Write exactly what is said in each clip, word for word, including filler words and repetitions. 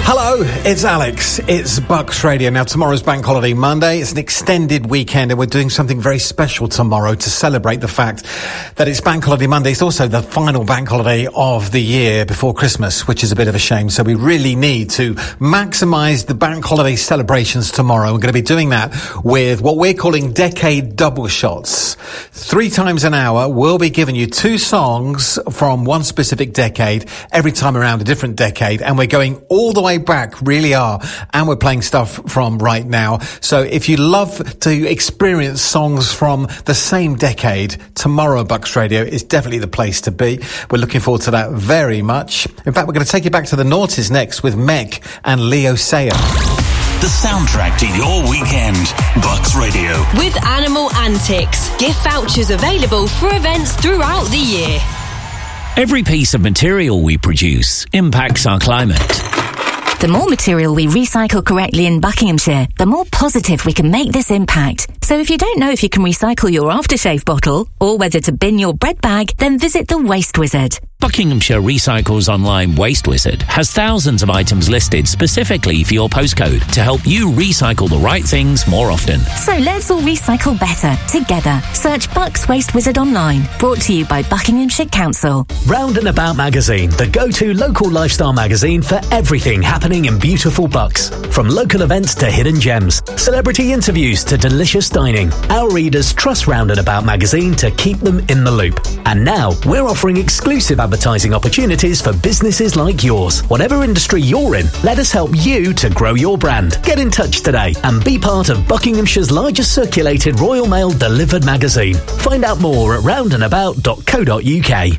Hello, it's Alex. It's Bucks Radio. Now, tomorrow's Bank Holiday Monday. It's an extended weekend, and we're doing something very special tomorrow to celebrate the fact that it's Bank Holiday Monday. It's also the final bank holiday of the year before Christmas, which is a bit of a shame. So we really need to maximise the bank holiday celebrations tomorrow. We're going to be doing that with what we're calling Decade Double Shots. Three times an hour, we'll be giving you two songs from one specific decade, every time around a different decade, and we're going all the way back, really are, and we're playing stuff from right now. So if you love to experience songs from the same decade, tomorrow Bucks Radio is definitely the place to be. We're looking forward to that very much. In fact, we're going to take you back to the noughties next with Meg and Leo Sayer. The soundtrack to your weekend. Bucks Radio. With Animal Antics. Gift vouchers available for events throughout the year. Every piece of material we produce impacts our climate. The more material we recycle correctly in Buckinghamshire, the more positive we can make this impact. So if you don't know if you can recycle your aftershave bottle or whether to bin your bread bag, then visit the Waste Wizard. Buckinghamshire Recycles Online Waste Wizard has thousands of items listed specifically for your postcode to help you recycle the right things more often. So let's all recycle better, together. Search Bucks Waste Wizard online. Brought to you by Buckinghamshire Council. Round and About Magazine, the go-to local lifestyle magazine for everything happening in beautiful Bucks. From local events to hidden gems, celebrity interviews to delicious dining, our readers trust Round and About Magazine to keep them in the loop. And now, we're offering exclusive advertising opportunities for businesses like yours. Whatever industry you're in, let us help you to grow your brand. Get in touch today and be part of Buckinghamshire's largest circulated Royal Mail delivered magazine. Find out more at round and about dot co dot uk.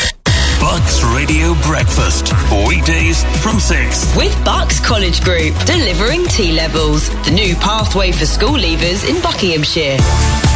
Bucks Radio Breakfast. Weekdays from six. With Bucks College Group. Delivering T-levels. The new pathway for school leavers in Buckinghamshire.